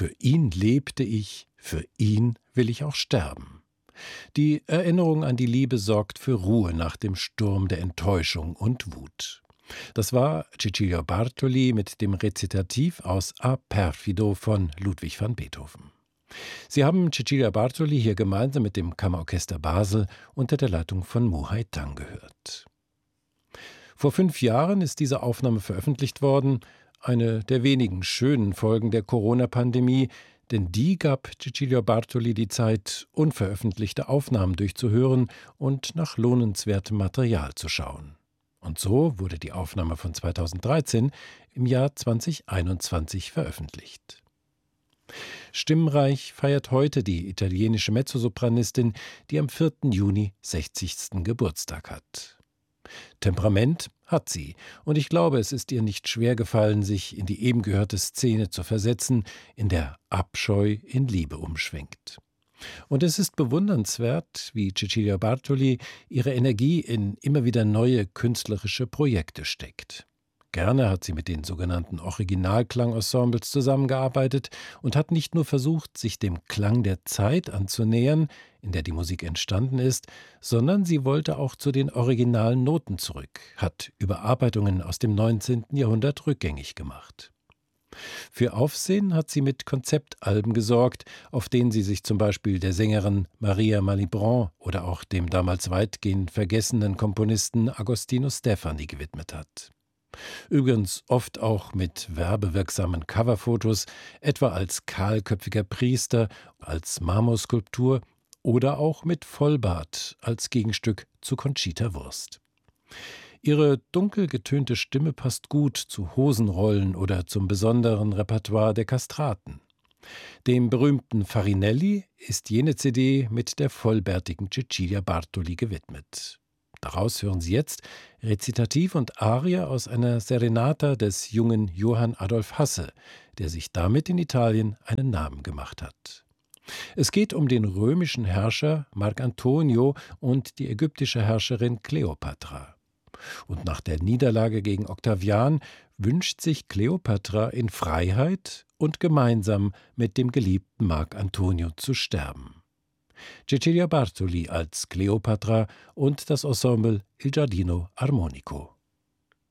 Für ihn lebte ich, für ihn will ich auch sterben. Die Erinnerung an die Liebe sorgt für Ruhe nach dem Sturm der Enttäuschung und Wut. Das war Cecilia Bartoli mit dem Rezitativ aus A Perfido von Ludwig van Beethoven. Sie haben Cecilia Bartoli hier gemeinsam mit dem Kammerorchester Basel unter der Leitung von Muhai Tang gehört. Vor 5 Jahren ist diese Aufnahme veröffentlicht worden, eine der wenigen schönen Folgen der Corona-Pandemie, denn die gab Cecilia Bartoli die Zeit, unveröffentlichte Aufnahmen durchzuhören und nach lohnenswertem Material zu schauen. Und so wurde die Aufnahme von 2013 im Jahr 2021 veröffentlicht. Stimmreich feiert heute die italienische Mezzosopranistin, die am 4. Juni 60. Geburtstag hat. Temperament hat sie, und ich glaube, es ist ihr nicht schwer gefallen, sich in die eben gehörte Szene zu versetzen, in der Abscheu in Liebe umschwenkt. Und es ist bewundernswert, wie Cecilia Bartoli ihre Energie in immer wieder neue künstlerische Projekte steckt. Gerne hat sie mit den sogenannten Originalklangensembles zusammengearbeitet und hat nicht nur versucht, sich dem Klang der Zeit anzunähern, in der die Musik entstanden ist, sondern sie wollte auch zu den originalen Noten zurück, hat Überarbeitungen aus dem 19. Jahrhundert rückgängig gemacht. Für Aufsehen hat sie mit Konzeptalben gesorgt, auf denen sie sich zum Beispiel der Sängerin Maria Malibran oder auch dem damals weitgehend vergessenen Komponisten Agostino Stefani gewidmet hat. Übrigens oft auch mit werbewirksamen Coverfotos, etwa als kahlköpfiger Priester, als Marmorskulptur oder auch mit Vollbart als Gegenstück zu Conchita Wurst. Ihre dunkel getönte Stimme passt gut zu Hosenrollen oder zum besonderen Repertoire der Kastraten. Dem berühmten Farinelli ist jene CD mit der vollbärtigen Cecilia Bartoli gewidmet. Daraus hören Sie jetzt Rezitativ und Arie aus einer Serenata des jungen Johann Adolf Hasse, der sich damit in Italien einen Namen gemacht hat. Es geht um den römischen Herrscher Marc Antonio und die ägyptische Herrscherin Kleopatra. Und nach der Niederlage gegen Octavian wünscht sich Kleopatra in Freiheit und gemeinsam mit dem geliebten Marc Antonio zu sterben. Cecilia Bartoli als Kleopatra und das Ensemble Il Giardino Armonico.